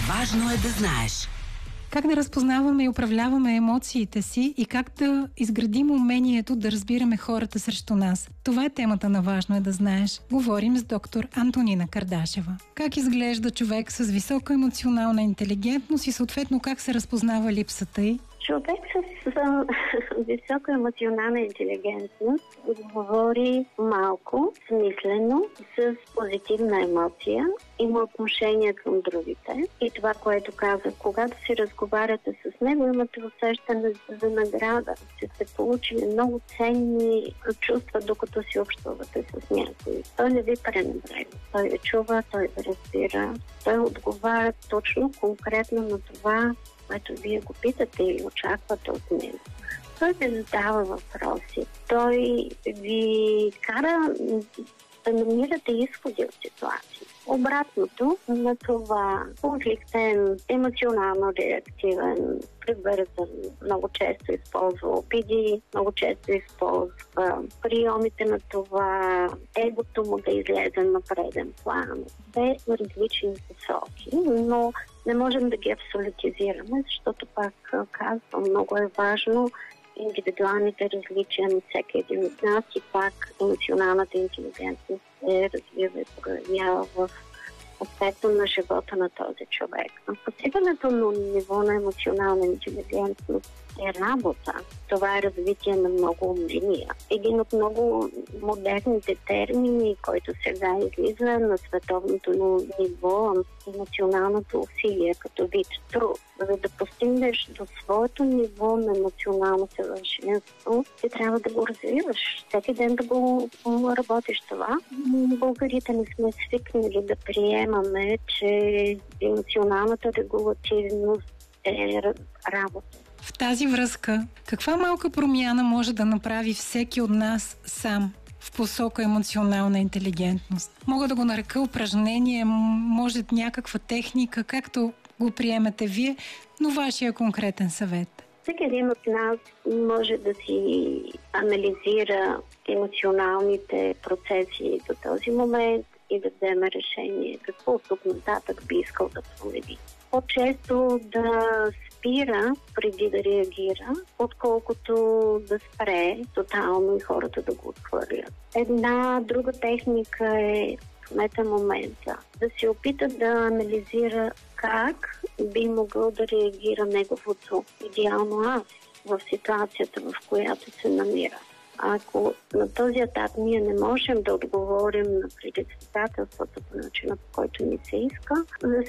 Важно е да знаеш. Как да разпознаваме и управляваме емоциите си и как да изградим умението да разбираме хората срещу нас. Това е темата на Важно е да знаеш. Говорим с доктор Антонина Кардашева. Как изглежда човек с висока емоционална интелигентност и съответно как се разпознава липсата й? Човек с висока емоционална интелигентност говори малко, смислено, с позитивна емоция, има отношение към другите. И това, което каза, когато си разговаряте с него, имате усещане за награда, че сте получили много ценни чувства, докато си общувате с някой. Той не ви пренебрегва. Той ви чува, той ви разбира. Той отговаря точно, конкретно на това, което вие го питате или очаквате от него. Той ви задава въпроси. Той ви кара да намирате изходи от ситуации. Обратното на това конфликтен, емоционално реактивен, прибързан, много често използва обиди, много често използва приемите на това, егото му да излезе на преден план. Две различни посоки, но не можем да ги абсолютизираме, защото пак казвам, много е важно индивидуалните различия на всеки един от нас и пак емоционалната интелигентност се развива и проявява в аспекта на живота на този човек. Постигането на ниво на емоционална интелигентност е работа. Това е развитие на много умения. Един от много модерните термини, който сега излиза на световното ниво, емоционалното усилие като вид труд. За да постигнеш до своето ниво на емоционално съвършенство, ти трябва да го развиваш. Всеки ден да го работиш това. Българите не сме свикнали да приемаме, че емоционалната регулативност е работа. В тази връзка, каква малка промяна може да направи всеки от нас сам в посока емоционална интелигентност? Мога да го нарека упражнение, може някаква техника, както го приемете вие, но вашия конкретен съвет. Всеки един от нас може да си анализира емоционалните процеси до този момент и да вземе решение какво от тук нататък би искал да промени. По-често да спира преди да реагира, отколкото да спре тотално и хората да го отхвърлят. Една друга техника е в момента да се опита да анализира как би могъл да реагира неговото идеално аз в ситуацията, в която се намира. Ако на този етап ние не можем да отговорим на предизвикателствата по начина, по който ни се иска,